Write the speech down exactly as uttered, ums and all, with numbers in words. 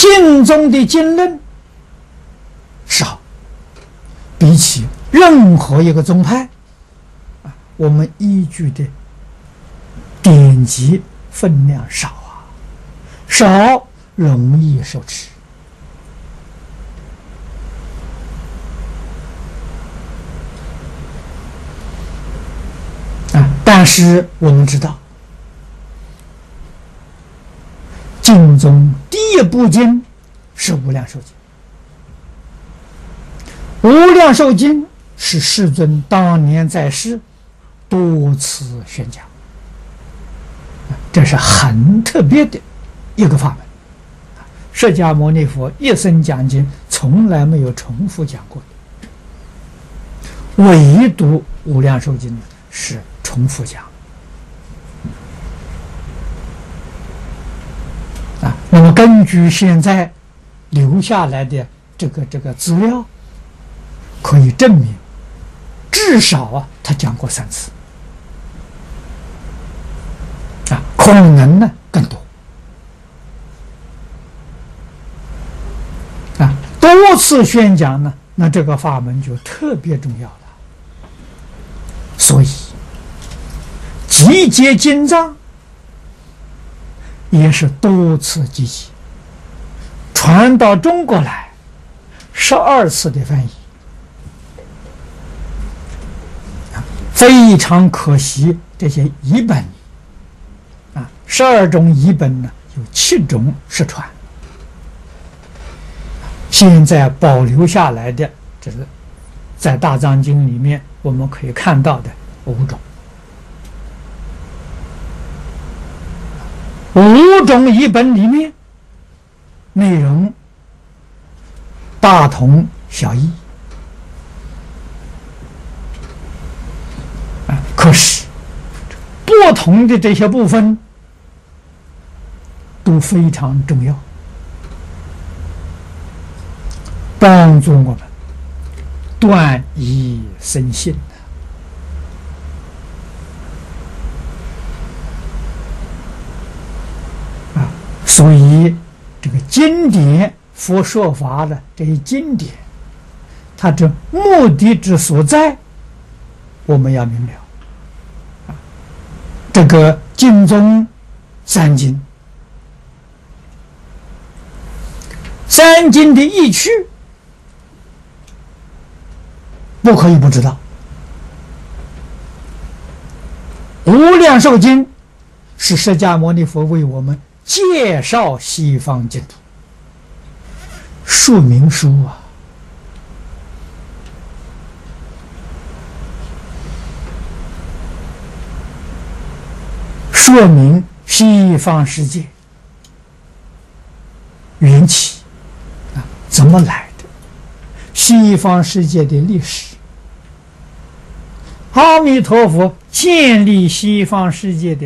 经中的经论少，比起任何一个宗派，啊，我们依据的典籍分量少啊，少容易受持。啊，但是我们知道，经中第一部经是《无量寿经》，《无量寿经》是世尊当年在世多次宣讲，这是很特别的一个法门。释迦牟尼佛一生讲经，从来没有重复讲过的，唯独《无量寿经》是重复讲。啊，那么根据现在留下来的这个这个资料，可以证明，至少啊，他讲过三次。啊，可能呢更多。啊，多次宣讲呢，那这个法门就特别重要了。所以，集结经藏也是多次集结，传到中国来，十二次的翻译。非常可惜，这些译本啊，十二种译本呢，有七种失传。现在保留下来的，这是在大藏经里面我们可以看到的五种。五种译本里面，内容大同小异。可是，不同的这些部分都非常重要，帮助我们断疑生信啊！所以，这个经典佛说法的这些经典，它这目的之所在，我们要明了。这个经中三经，三经的义趣不可以不知道。无量寿经是释迦牟尼佛为我们介绍西方净土，说明书啊。说明西方世界缘起啊，怎么来的？西方世界的历史，阿弥陀佛建立西方世界的